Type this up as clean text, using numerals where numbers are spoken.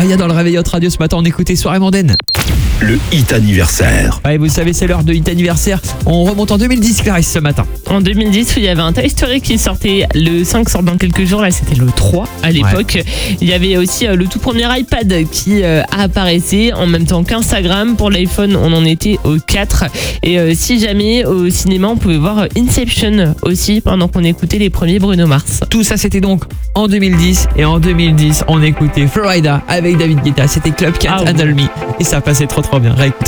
Maria dans le réveil Hot Radio ce matin, on écoutait Soirée mondaine. Le hit anniversaire. Ouais, vous savez, c'est l'heure de hit anniversaire. On remonte en 2010, Clarisse, ce matin. En 2010, il y avait un Toy Story qui sortait. Le 5 sort dans quelques jours. Là, c'était le 3 à l'époque. Ouais. Il y avait aussi le tout premier iPad qui apparaissait en même temps qu'Instagram. Pour l'iPhone, on en était au 4. Et si jamais au cinéma, on pouvait voir Inception aussi pendant qu'on écoutait les premiers Bruno Mars. Tout ça, c'était donc en 2010. Et en 2010, on écoutait Florida avec David Guetta. C'était Club Can't Handle Me. Et ça passait trop bien. Réécoutez.